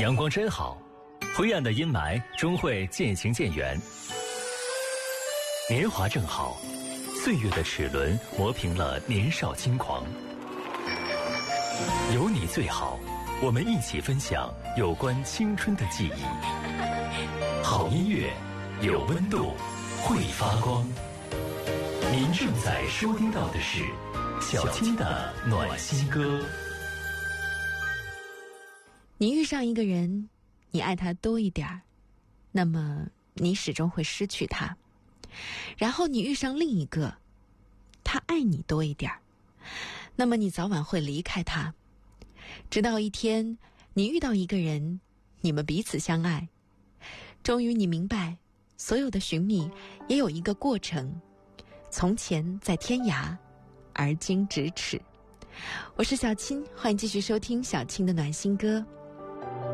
阳光真好，灰暗的阴霾终会渐行渐远。年华正好，岁月的齿轮磨平了年少轻狂。有你最好，我们一起分享有关青春的记忆。好音乐，有温度，会发光。您正在收听到的是小青的暖心歌。 你遇上一个人，你爱他多一点，那么你始终会失去他。然后你遇上另一个，他爱你多一点，那么你早晚会离开他。直到一天，你遇到一个人，你们彼此相爱，终于你明白，所有的寻觅也有一个过程，从前在天涯，而今咫尺。我是小青，欢迎继续收听小青的暖心歌。